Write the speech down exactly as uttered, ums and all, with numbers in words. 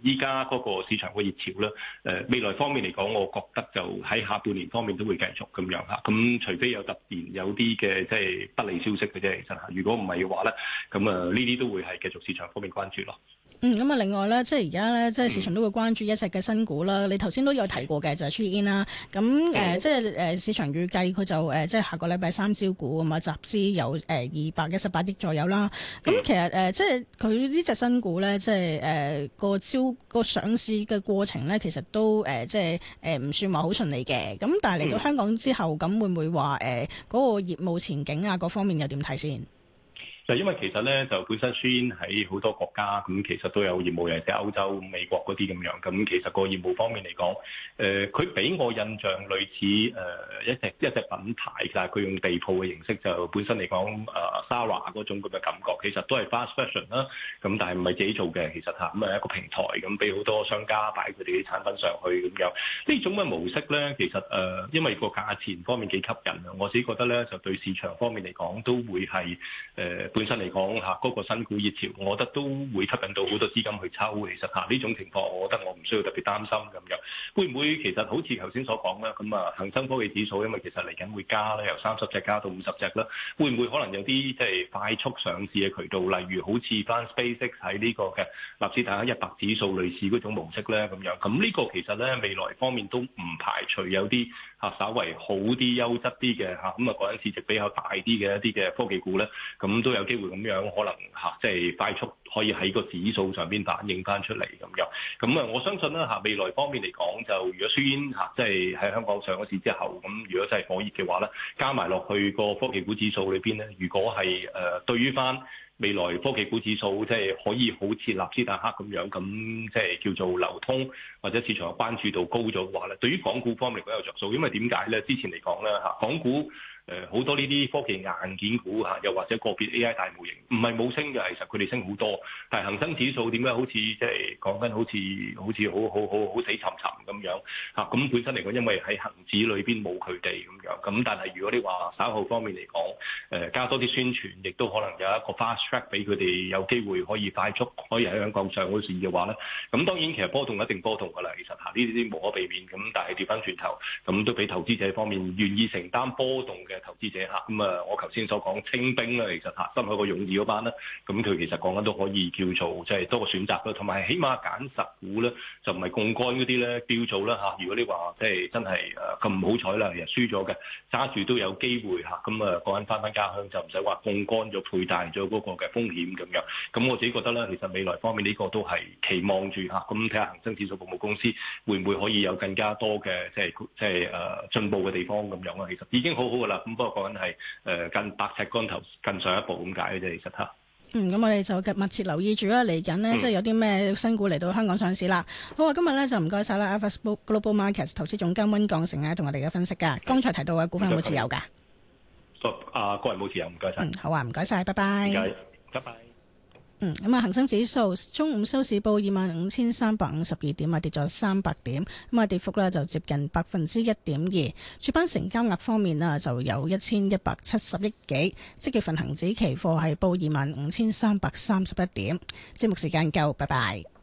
依家嗰個市場個熱潮咧，誒、呃、未來方面嚟講，我覺得就喺下半年方面都會繼續咁樣嚇。咁除非有突然有啲嘅即係不利消息嘅啫，其實嚇。如果唔係嘅話咧，咁啊呢啲都會係繼續市場方面關注咯。 嗯，咁啊，另外咧，即係而家咧，即係市場都會關注一隻嘅新股啦。你頭先都有提過嘅，就係 Shein 啦。咁誒、呃，即係誒市場預計佢就誒、呃，即係下個禮拜三招股咁啊，集資有誒二百一十八億左右啦。咁其實誒、呃，即係佢呢隻新股咧，即係誒個招個上市嘅過程咧，其實都誒、呃、即係誒唔算話好順利嘅。咁但係嚟到香港之後，咁會唔會話誒嗰個業務前景啊，各方面又點睇先？ 就因為其實咧，就本身 Shein 喺好多國家咁，其實都有業務，尤其是歐洲、美國嗰啲咁樣。咁其實個業務方面嚟講，誒、呃，佢俾我印象類似誒、呃、一隻一隻品牌，但係佢用地鋪嘅形式，就本身嚟講誒 Zara 嗰種咁嘅感覺，其實都係 fast fashion 啦。咁但係唔係自己做嘅，其實嚇咁係一個平台，咁俾好多商家擺佢哋啲產品上去咁樣。呢種嘅模式咧，其實誒、呃，因為個價錢方面幾吸引啊，我自己覺得咧，就對市場方面嚟講都會係誒。呃本身嚟講嚇，嗰個新股熱潮，我覺得都會吸引到好多資金去抽。其實嚇呢種情況，我覺得我唔需要特別擔心咁樣。會唔會其實好似頭先所講啦？咁啊，恒生科技指數因為其實嚟緊會加咧，由三十隻加到五十隻啦。會唔會可能有啲即係快速上市嘅渠道，例如好似翻 SpaceX 喺呢個嘅納斯達克一百指數類似嗰種模式咧咁樣？咁呢個其實咧未來方面都唔排除有啲嚇稍為好啲、優質啲嘅嚇咁啊，嗰陣市值比較大啲嘅一啲嘅科技股咧，咁都有機會咁樣可能嚇，即係快速可以喺個指數上邊反映翻出嚟咁樣。咁啊，我相信咧嚇未來方面嚟講，就如果Shein嚇即係喺香港上咗市之後，咁如果真係火熱嘅話咧，加埋落去個科技股指數裏邊咧，如果係誒對於翻未來科技股指數即係可以好似納斯達克咁樣，咁即係叫做流通或者市場嘅關注度高咗嘅話咧，對於港股方面嚟講有着數，因為點解咧？之前嚟講咧嚇，港股誒好多呢啲科技硬件股嚇，又或者個別 A I 大模型，唔係冇升嘅，其實佢哋升好多。但係恒生指數點解好似即係講緊好似好似好好好好死沉沉咁樣嚇？咁本身嚟講，因為喺恒指裏邊冇佢哋咁樣。咁但係如果你話稍後方面嚟講，誒加多啲宣傳，亦都可能有一個 fast track 俾佢哋有機會可以快速可以喺香港上嗰市嘅話咧，咁當然其實波動一定波動㗎啦。其實嚇呢啲啲無可避免。咁但係調翻轉頭，咁都俾投資者方面願意承擔波動嘅投資者嚇，咁啊，我頭先所講清兵啦，其實嚇深海個勇士嗰班咧，咁佢其實講緊都可以叫做即係多個選擇啦，同埋起碼揀實股咧，就唔係槓桿嗰啲咧，叫做啦嚇。如果你話即係真係誒咁唔好彩啦，其實輸咗嘅，揸住都有機會嚇，咁啊講緊翻返家鄉就唔使話槓桿咗倍大咗嗰個嘅風險咁樣。咁我自己覺得咧，其實未來方面呢個都係期望住嚇，咁睇下恒生指數服務公司會唔會可以有更加多嘅即係即係誒進步嘅地方咁樣啊。其實已經好好噶啦，咁不過講緊係誒近百尺竿頭更上一步咁解嘅啫，其實嚇。 嗯，咁我哋就密切留意住啦，嚟緊呢，嗯、即係有啲咩新股嚟到香港上市啦。好啊，今日咧就唔該晒啦 Alpha Global Markets 投資總監溫鋼城咧，同我哋嘅分析㗎。剛才提到嘅股份有冇持有㗎？ 啊，個人冇持有，唔該晒。 嗯，好啊，唔該晒，拜拜。 唔該，拜拜。 嗯，咁啊，恒生指數中午收市報二萬五千三百五十二點啊，跌咗三百點，咁啊，跌幅呢就接近百分之一點二。主板成交額方面啊，就有一千一百七十億幾。即月份恒指期貨係報二萬五千三百三十一點。節目時間夠，拜拜。